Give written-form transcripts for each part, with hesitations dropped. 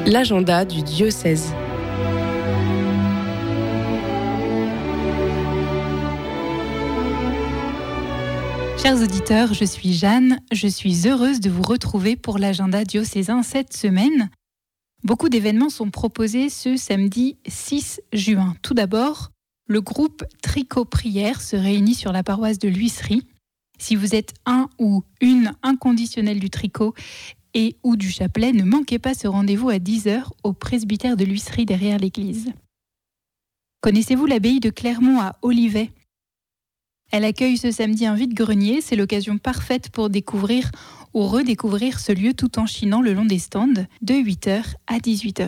L'agenda du diocèse. Chers auditeurs, je suis Jeanne, je suis heureuse de vous retrouver pour l'agenda diocésain cette semaine. Beaucoup d'événements sont proposés ce samedi 6 juin. Tout d'abord, le groupe Tricot Prière se réunit sur la paroisse de l'Huisserie. Si vous êtes un ou une inconditionnelle du tricot et ou du chapelet, ne manquez pas ce rendez-vous à 10h au presbytère de l'Huisserie derrière l'église. Connaissez-vous l'abbaye de Clermont à Olivet ? Elle accueille ce samedi un vide-grenier, c'est l'occasion parfaite pour découvrir ou redécouvrir ce lieu tout en chinant le long des stands de 8h à 18h.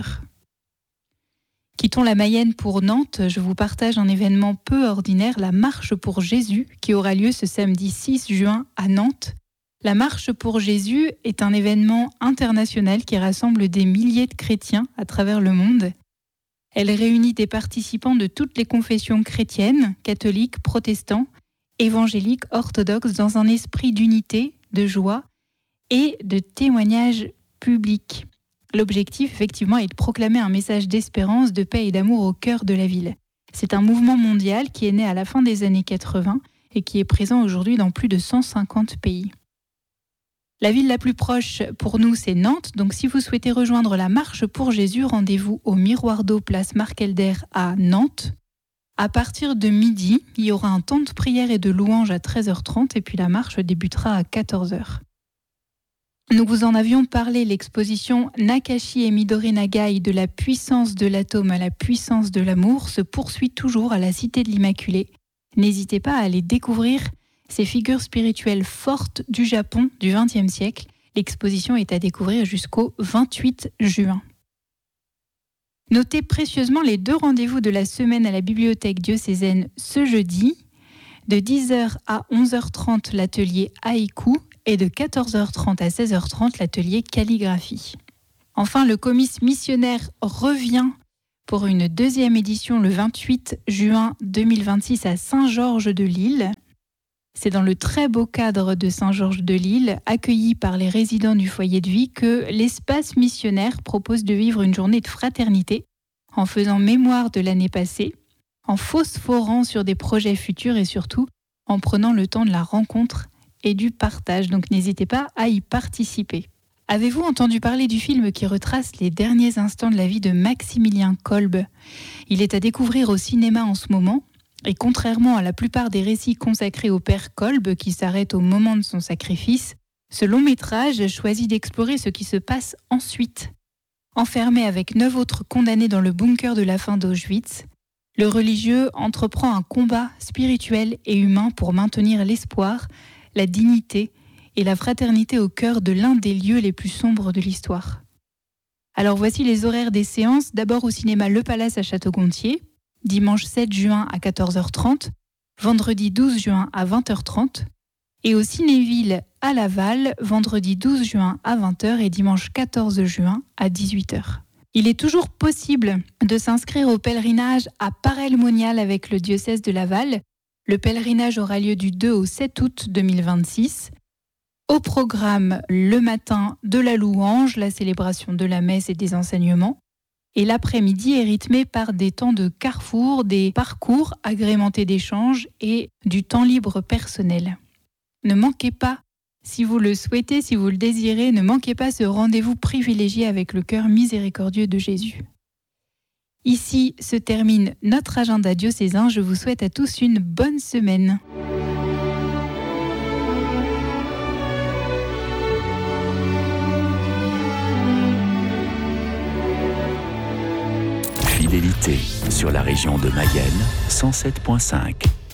Quittons la Mayenne pour Nantes, je vous partage un événement peu ordinaire, la Marche pour Jésus, qui aura lieu ce samedi 6 juin à Nantes. La Marche pour Jésus est un événement international qui rassemble des milliers de chrétiens à travers le monde. Elle réunit des participants de toutes les confessions chrétiennes, catholiques, protestants, évangéliques, orthodoxes, dans un esprit d'unité, de joie et de témoignage public. L'objectif, effectivement, est de proclamer un message d'espérance, de paix et d'amour au cœur de la ville. C'est un mouvement mondial qui est né à la fin des années 80 et qui est présent aujourd'hui dans plus de 150 pays. La ville la plus proche pour nous, c'est Nantes. Donc si vous souhaitez rejoindre la Marche pour Jésus, rendez-vous au Miroir d'eau, place Marc-Helder à Nantes. À partir de midi, il y aura un temps de prière et de louange à 13h30 et puis la marche débutera à 14h. Nous vous en avions parlé, l'exposition Nakashi et Midori Nagai de la puissance de l'atome à la puissance de l'amour se poursuit toujours à la Cité de l'Immaculée. N'hésitez pas à aller découvrir ces figures spirituelles fortes du Japon du XXe siècle. L'exposition est à découvrir jusqu'au 28 juin. Notez précieusement les 2 rendez-vous de la semaine à la bibliothèque diocésaine ce jeudi. De 10h à 11h30, l'atelier haïku et de 14h30 à 16h30, l'atelier calligraphie. Enfin, le comice missionnaire revient pour une 2e édition le 28 juin 2026 à Saint-Georges-de-l'Île. C'est dans le très beau cadre de Saint-Georges-de-l'Île, accueilli par les résidents du foyer de vie, que l'espace missionnaire propose de vivre une journée de fraternité en faisant mémoire de l'année passée, en phosphorant sur des projets futurs et surtout en prenant le temps de la rencontre et du partage. Donc n'hésitez pas à y participer. Avez-vous entendu parler du film qui retrace les derniers instants de la vie de Maximilien Kolbe ? Il est à découvrir au cinéma en ce moment. Et contrairement à la plupart des récits consacrés au père Kolbe qui s'arrête au moment de son sacrifice, ce long métrage choisit d'explorer ce qui se passe ensuite. Enfermé avec 9 autres condamnés dans le bunker de la faim d'Auschwitz, le religieux entreprend un combat spirituel et humain pour maintenir l'espoir, la dignité et la fraternité au cœur de l'un des lieux les plus sombres de l'histoire. Alors voici les horaires des séances, d'abord au cinéma Le Palace à Château-Gontier, dimanche 7 juin à 14h30, vendredi 12 juin à 20h30, et au Cinéville à Laval, vendredi 12 juin à 20h et dimanche 14 juin à 18h. Il est toujours possible de s'inscrire au pèlerinage à Paray-le-Monial avec le diocèse de Laval. Le pèlerinage aura lieu du 2 au 7 août 2026. Au programme, le matin, de la louange, la célébration de la messe et des enseignements. Et l'après-midi est rythmé par des temps de carrefour, des parcours agrémentés d'échanges et du temps libre personnel. Ne manquez pas, si vous le souhaitez, si vous le désirez, ne manquez pas ce rendez-vous privilégié avec le cœur miséricordieux de Jésus. Ici se termine notre agenda diocésain. Je vous souhaite à tous une bonne semaine. Fidélité sur la région de Mayenne, 107.5.